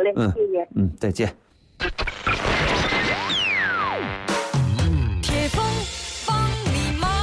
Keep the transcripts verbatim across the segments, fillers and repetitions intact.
嘞， 嗯谢谢。 嗯，再见。 铁峰帮你忙。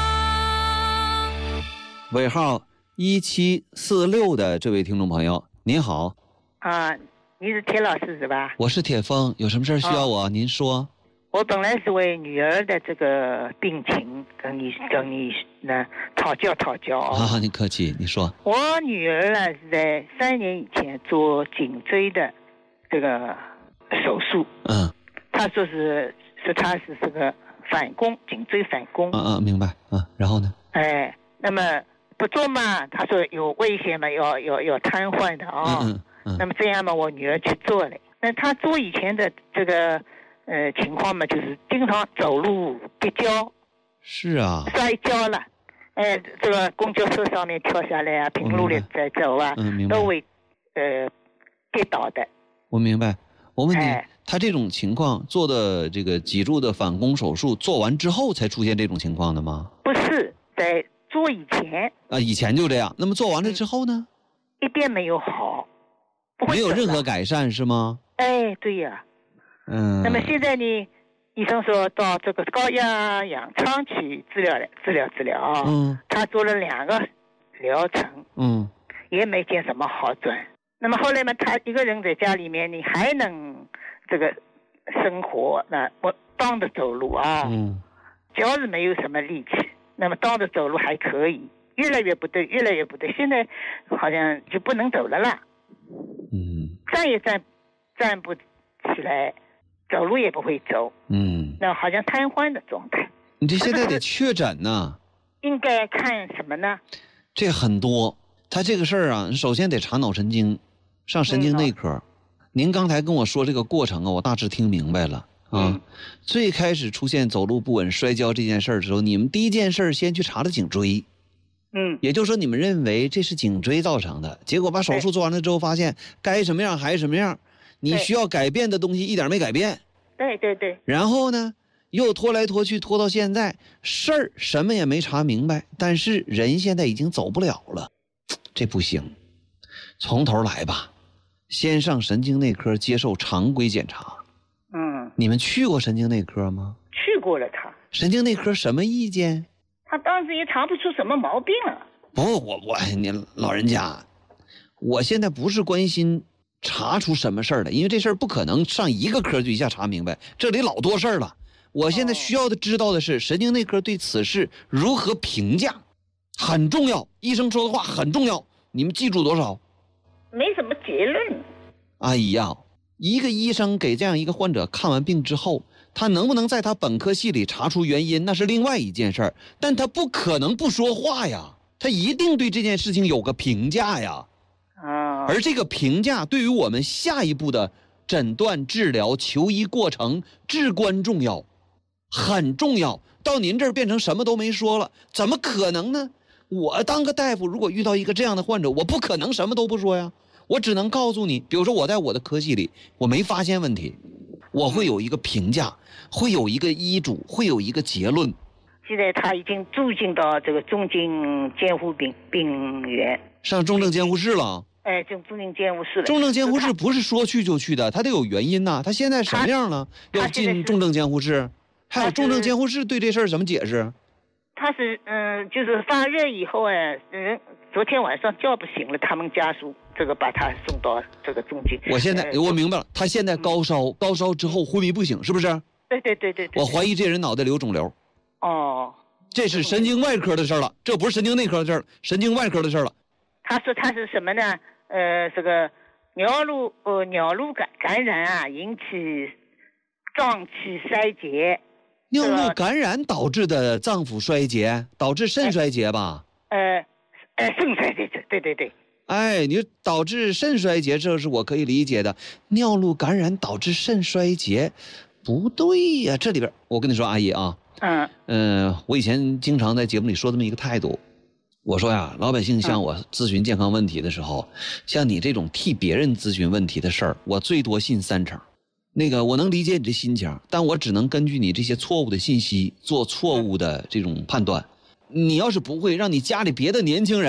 尾号一七四六的这位听众朋友，您好。 啊，你是铁老师是吧？ 我是铁峰，有什么事需要我？哦、您说。 我本来是为女儿的这个病情跟你跟你呢讨教讨教啊。 啊，你客气，你说。 我女儿呢是在三年以前做颈椎的这个手术。 嗯。 她说是说她是这个反弓，颈椎反弓。 嗯嗯，明白。嗯，然后呢？ 哎，那么不做嘛，她说有危险嘛，要要要瘫痪的啊、哦。 嗯嗯嗯。 那么这样嘛，我女儿去做了。那她做以前的这个。呃，情况嘛，就是经常走路跌跤， 是啊， 摔跤了，哎、呃，这个公交车上面跳下来啊，平路里在走啊， 嗯， 都会呃跌倒的。 我明白。我问你， 哎、 他这种情况做的这个脊柱的反弓手术做完之后才出现这种情况的吗？ 不是，在做以前啊，以前就这样。那么做完了之后呢？ 嗯、一点没有好，不会没有任何改善是吗？ 哎，对呀。 嗯， 那么现在呢？医生说到这个高压氧舱去治疗了，治疗治疗啊。 嗯。 他做了两个疗程。 嗯。 也没见什么好转。那么后来嘛，他一个人在家里面，你还能这个生活，那我当着走路啊。 嗯。 脚是没有什么力气，那么当着走路还可以，越来越不对，越来越不对。现在好像就不能走了啦。 嗯。 站也站站不起来。走路也不会走， 嗯， 那好像瘫痪的状态。 你这现在得确诊呢。 应该看什么呢？ 这很多，他这个事儿啊，首先得查脑神经，上神经内科。嗯、您刚才跟我说这个过程啊，我大致听明白了啊。嗯、最开始出现走路不稳、摔跤这件事儿的时候，你们第一件事先去查了颈椎。 嗯， 也就是说你们认为这是颈椎造成的，结果把手术做完了之后，发现该什么样还是什么样。你需要改变的东西一点没改变， 对对对。 然后呢，又拖来拖去，拖到现在，事儿什么也没查明白，但是人现在已经走不了了，这不行，从头来吧，先上神经内科接受常规检查。 嗯， 你们去过神经内科吗？ 去过了他。 神经内科什么意见？ 他当时也查不出什么毛病了。 不，我我你老人家，我现在不是关心。查出什么事儿了？因为这事儿不可能上一个科就一下查明白，这里老多事儿了。我现在需要的知道的是神经内科对此事如何评价，很重要。医生说的话很重要，你们记住多少？ 没什么结论。 哎呀，一个医生给这样一个患者看完病之后，他能不能在他本科系里查出原因，那是另外一件事儿，但他不可能不说话呀，他一定对这件事情有个评价呀。而这个评价对于我们下一步的诊断、治疗、求医过程至关重要，很重要。到您这儿变成什么都没说了，怎么可能呢？我当个大夫，如果遇到一个这样的患者，我不可能什么都不说呀，我只能告诉你，比如说我在我的科系里，我没发现问题，我会有一个评价，会有一个医嘱，会有一个结论。 现在他已经住进到这个重症监护病病院， 上重症监护室了。 哎，就住进监护室了。 重症监护室不是说去就去的，他得有原因呐。他现在什么样了？要进重症监护室？还有重症监护室对这事儿怎么解释？ 他是嗯、呃，就是发热以后哎，嗯，昨天晚上叫不醒了，他们家属这个把他送到这个重症。 我现在、呃、我明白了，他现在高烧，嗯、高烧之后昏迷不醒，是不是？ 对对对对对。 我怀疑这人脑袋里有肿瘤。 哦。 这是神经外科的事了，这不是神经内科的事儿，神经外科的事了。 他说他是什么呢？呃，这个尿路呃尿路感感染啊，引起脏器衰竭。 尿路感染导致的脏腑衰竭，导致肾衰竭吧？ 呃，呃，肾衰竭，对对对。 哎，你导致肾衰竭，这是我可以理解的。尿路感染导致肾衰竭，不对呀、啊！这里边，我跟你说，阿姨啊， 嗯嗯、呃，我以前经常在节目里说这么一个态度。我说呀，老百姓向我咨询健康问题的时候，嗯、像你这种替别人咨询问题的事儿，我最多信三成。那个我能理解你这心情，但我只能根据你这些错误的信息做错误的这种判断。你要是不会，让你家里别的年轻人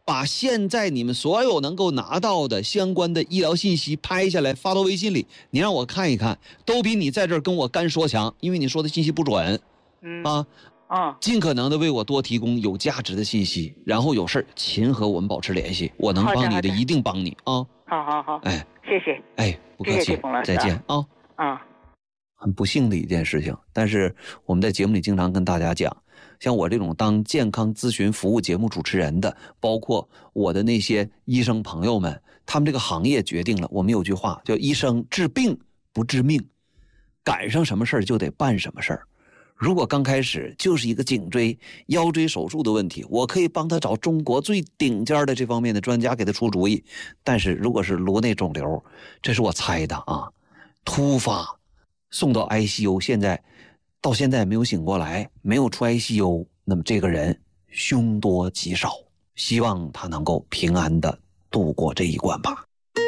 把现在你们所有能够拿到的相关的医疗信息拍下来发到微信里，你让我看一看，都比你在这儿跟我干说强，因为你说的信息不准。 嗯啊， 哦， 尽可能的为我多提供有价值的信息，然后有事勤和我们保持联系，我能帮你的一定帮你啊。 好好好， 哎， 谢谢， 哎，不客谢谢气铁峰老师啊再见啊。 啊， 很不幸的一件事情，但是我们在节目里经常跟大家讲，像我这种当健康咨询服务节目主持人的，包括我的那些医生朋友们，他们这个行业决定了，我们有句话叫医生治病不治命，赶上什么事儿就得办什么事儿。如果刚开始就是一个颈椎、腰椎手术的问题，我可以帮他找中国最顶尖的这方面的专家给他出主意。但是如果是颅内肿瘤，这是我猜的啊，突发送到 I C U， 现在到现在没有醒过来，没有出 I C U， 那么这个人凶多吉少，希望他能够平安的度过这一关吧。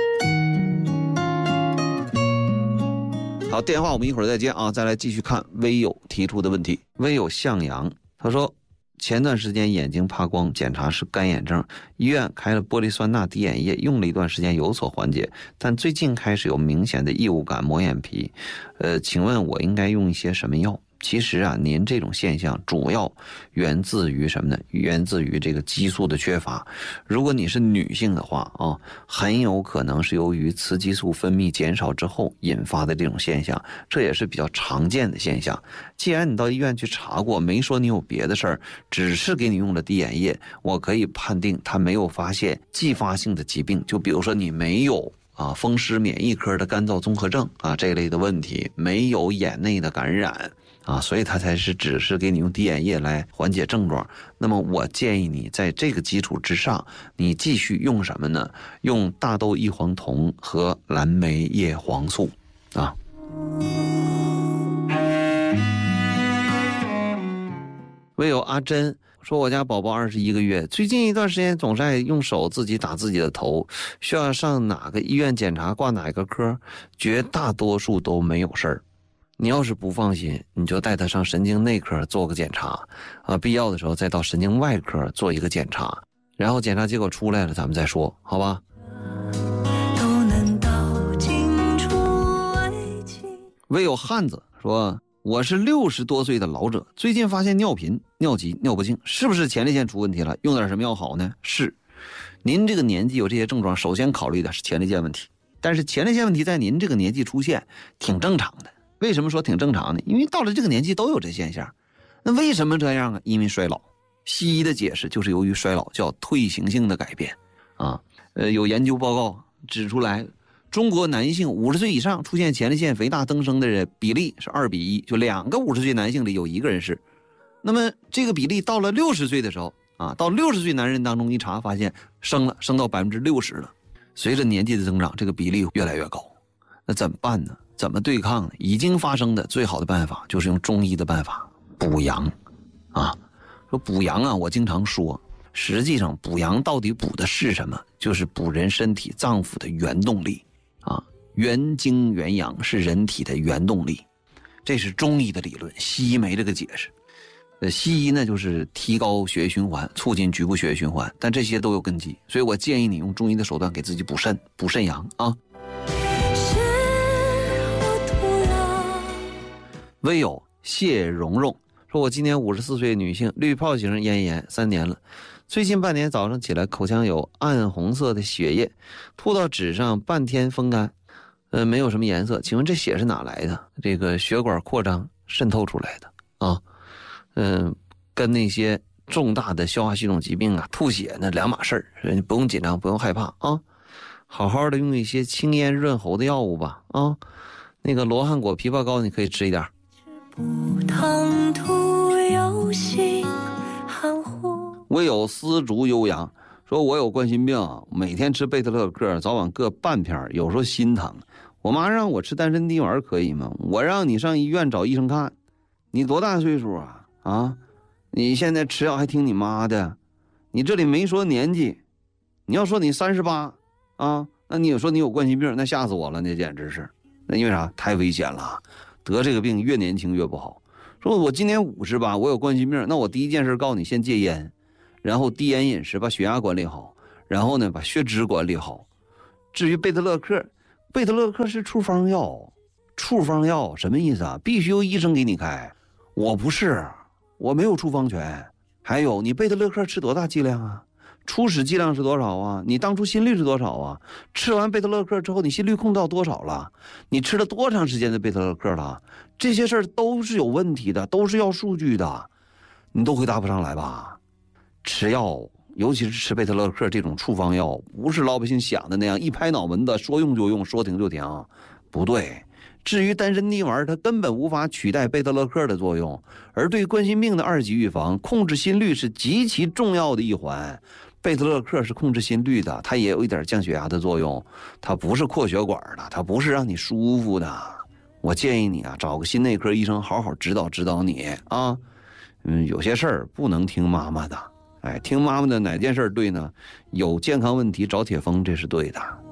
好，电话我们一会儿再接啊，再来继续看微友提出的问题。微友向阳他说，前段时间眼睛怕光，检查是干眼症，医院开了玻璃酸钠滴眼液，用了一段时间有所缓解，但最近开始有明显的异物感，磨眼皮。呃，请问我应该用一些什么药？其实啊，您这种现象主要源自于什么呢？源自于这个激素的缺乏。如果你是女性的话啊，很有可能是由于雌激素分泌减少之后引发的这种现象，这也是比较常见的现象。既然你到医院去查过，没说你有别的事儿，只是给你用了滴眼液，我可以判定他没有发现继发性的疾病，就比如说你没有啊风湿免疫科的干燥综合症啊这一类的问题，没有眼内的感染啊，所以他才是只是给你用滴眼液来缓解症状。那么我建议你在这个基础之上，你继续用什么呢？用大豆异黄酮和蓝莓叶黄素啊。唯有阿珍说，我家宝宝二十一个月，最近一段时间总是爱用手自己打自己的头，需要上哪个医院检查，挂哪个科？绝大多数都没有事儿。你要是不放心，你就带他上神经内科做个检查啊，必要的时候再到神经外科做一个检查，然后检查结果出来了咱们再说，好吧？唯有汉子说，我是六十多岁的老者，最近发现尿频、尿急、尿不尽，是不是前列腺出问题了？用点什么药好呢？是，您这个年纪有这些症状，首先考虑的是前列腺问题。但是前列腺问题在您这个年纪出现挺正常的。为什么说挺正常呢？因为到了这个年纪都有这现象。那为什么这样啊？因为衰老。西医的解释就是由于衰老，叫退行性的改变啊。呃，有研究报告指出来，中国男性五十岁以上出现前列腺肥大增生的人比例是二比一，就两个五十岁男性里有一个人是。那么这个比例到了六十岁的时候啊，到六十岁男人当中一查，发现升了，升到百分之六十了。随着年纪的增长，这个比例越来越高。那怎么办呢？怎么对抗呢？已经发生的最好的办法就是用中医的办法补阳啊。说补阳啊，我经常说，实际上补阳到底补的是什么？就是补人身体脏腑的原动力啊，元精元阳是人体的原动力，这是中医的理论，西医没这个解释。呃，西医呢就是提高血液循环，促进局部血液循环，但这些都有根基，所以我建议你用中医的手段给自己补肾，补肾阳啊。唯有谢蓉蓉说，我今年五十四岁女性，滤泡型咽炎三年了，最近半年早上起来口腔有暗红色的血液，吐到纸上半天风干，呃，没有什么颜色，请问这血是哪来的？这个血管扩张渗透出来的啊，嗯、呃，跟那些重大的消化系统疾病啊吐血那两码事儿，你不用紧张，不用害怕啊，好好的用一些清咽润喉的药物吧啊，那个罗汉果枇杷膏你可以吃一点。唯有丝竹悠扬说，我有冠心病，每天吃贝特勒克，早晚各半片，有时候心疼。我妈让我吃丹参滴丸可以吗？我让你上医院找医生看。你多大岁数啊？啊，你现在吃药还听你妈的？你这里没说年纪，你要说你三十八啊，那你也说你有冠心病，那吓死我了，那简直是。那因为啥？太危险了，得这个病越年轻越不好。说我今年五十吧，我有冠心病，那我第一件事告诉你先戒烟， 然后低盐饮食把血压管理好，然后呢把血脂管理好。至于贝特勒克，贝特勒克是处方药，处方药什么意思啊？必须由医生给你开，我不是，我没有处方权。还有你贝特勒克吃多大剂量啊？初始剂量是多少啊？你当初心率是多少啊？吃完贝特勒克之后你心率控到多少了？你吃了多长时间的贝特勒克了？这些事儿都是有问题的，都是要数据的，你都回答不上来吧？吃药尤其是吃贝特勒克这种处方药，不是老百姓想的那样一拍脑门子说用就用，说停就停，不对。至于丹参泥丸，它根本无法取代贝特勒克的作用，而对冠心病的二级预防，控制心率是极其重要的一环。贝特勒克是控制心率的，它也有一点降血压的作用，它不是扩血管的，它不是让你舒服的。我建议你啊，找个心内科医生好好指导指导你啊。嗯，有些事儿不能听妈妈的，哎，听妈妈的哪件事对呢？有健康问题找铁峰，这是对的。